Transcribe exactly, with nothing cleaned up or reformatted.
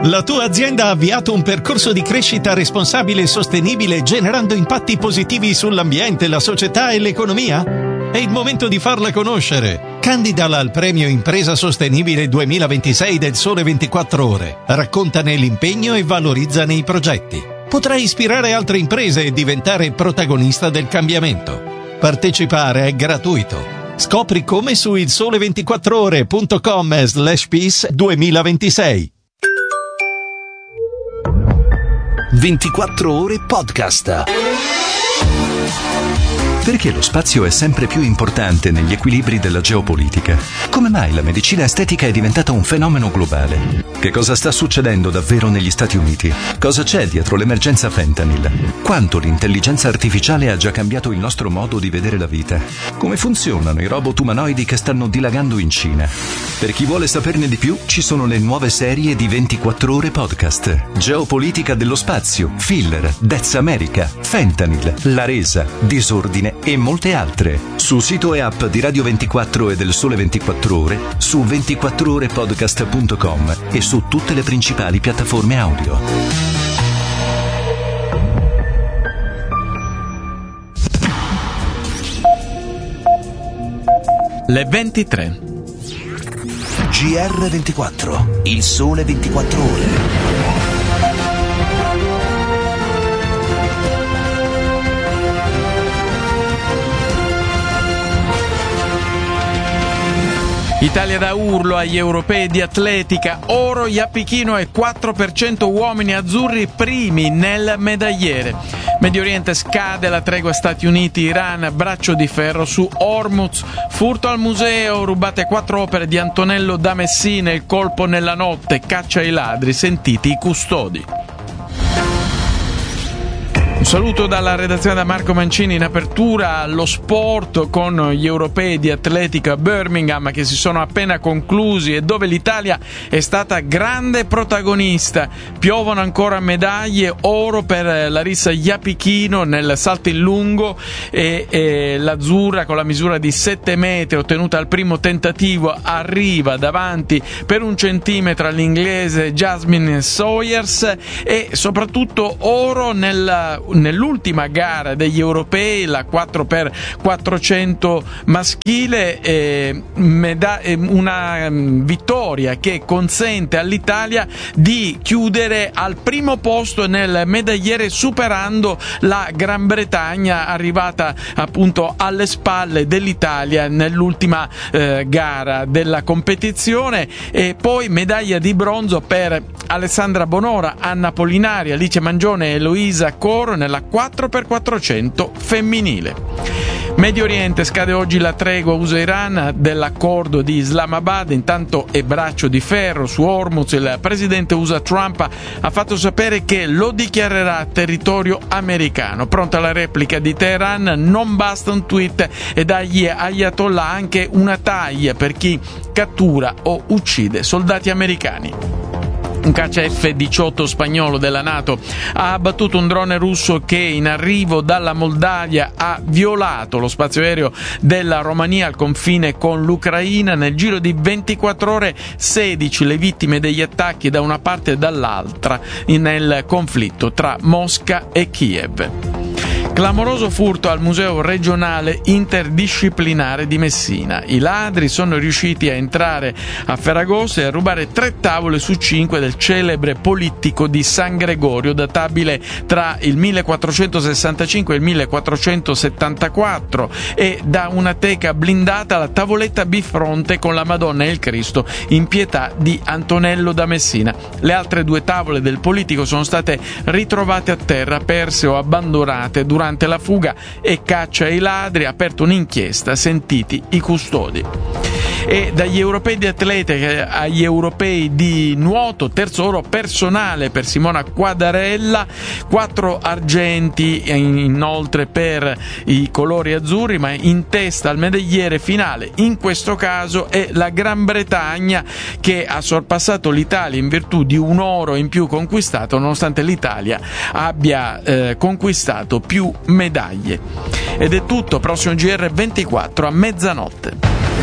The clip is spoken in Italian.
La tua azienda ha avviato un percorso di crescita responsabile e sostenibile generando impatti positivi sull'ambiente, la società e l'economia? È il momento di farla conoscere. Candidala al premio Impresa Sostenibile duemilaventisei del Sole ventiquattro Ore. Raccontane l'impegno e valorizzane i progetti. Potrai ispirare altre imprese e diventare protagonista del cambiamento. Partecipare è gratuito. Scopri come su il sole ventiquattro ore punto com slash peace duemilaventisei. ventiquattro ore podcast. Perché lo spazio è sempre più importante negli equilibri della geopolitica? Come mai la medicina estetica è diventata un fenomeno globale? Che cosa sta succedendo davvero negli Stati Uniti? Cosa c'è dietro l'emergenza fentanyl? Quanto l'intelligenza artificiale ha già cambiato il nostro modo di vedere la vita? Come funzionano i robot umanoidi che stanno dilagando in Cina? Per chi vuole saperne di più, ci sono le nuove serie di ventiquattro ore podcast. Geopolitica dello spazio, filler, Death America, fentanyl, la resa, disordine e molte altre. Sul sito e app di Radio ventiquattro e del Sole ventiquattro Ore, su ventiquattro ore podcast punto com e su tutte le principali piattaforme audio. Le ventitré. G R ventiquattro, il Sole ventiquattro Ore. Italia da urlo agli europei di atletica, oro Iapichino e quattro per cento uomini azzurri primi nel medagliere. Medio Oriente scade la tregua Stati Uniti-Iran, braccio di ferro su Hormuz, furto al museo, rubate quattro opere di Antonello da Messina, il colpo nella notte, caccia ai ladri, sentiti i custodi. Un saluto dalla redazione da Marco Mancini. In apertura allo sport con gli europei di atletica a Birmingham che si sono appena conclusi e dove l'Italia è stata grande protagonista. Piovono ancora medaglie, oro per Larissa Iapichino nel salto in lungo e, e l'azzurra con la misura di sette metri ottenuta al primo tentativo arriva davanti per un centimetro all'inglese Jasmine Sawyers e soprattutto oro nella nell'ultima gara degli europei, la quattro per quattrocento maschile, eh, meda- una vittoria che consente all'Italia di chiudere al primo posto nel medagliere superando la Gran Bretagna arrivata appunto alle spalle dell'Italia nell'ultima eh, gara della competizione e poi medaglia di bronzo per Alessandra Bonora, Anna Polinari, Alice Mangione e Eloisa Coro nella quattro per quattrocento femminile. Medio Oriente scade oggi la tregua U S A-Iran dell'accordo di Islamabad, intanto è braccio di ferro su Hormuz. Il presidente U S A Trump ha fatto sapere che lo dichiarerà territorio americano. Pronta la replica di Teheran, non basta un tweet e dagli ayatollah anche una taglia per chi cattura o uccide soldati americani. Un caccia F diciotto spagnolo della NATO ha abbattuto un drone russo che in arrivo dalla Moldavia ha violato lo spazio aereo della Romania al confine con l'Ucraina. Nel giro di ventiquattro ore sedici le vittime degli attacchi da una parte e dall'altra nel conflitto tra Mosca e Kiev. Clamoroso furto al Museo regionale interdisciplinare di Messina. I ladri sono riusciti a entrare a Ferragosto e a rubare tre tavole su cinque del celebre polittico di San Gregorio, databile tra il millequattrocentosessantacinque e il millequattrocentosettantaquattro, e da una teca blindata la tavoletta bifronte con la Madonna e il Cristo in pietà di Antonello da Messina. Le altre due tavole del politico sono state ritrovate a terra, perse o abbandonate durante Durante la fuga e caccia ai ladri, ha aperto un'inchiesta, sentiti i custodi. E dagli europei di atletica agli europei di nuoto, terzo oro personale per Simona Quadarella, quattro argenti inoltre per i colori azzurri, ma in testa al medagliere finale in questo caso è la Gran Bretagna, che ha sorpassato l'Italia in virtù di un oro in più conquistato, nonostante l'Italia abbia eh, conquistato più medaglie. Ed è tutto, prossimo G R ventiquattro a mezzanotte.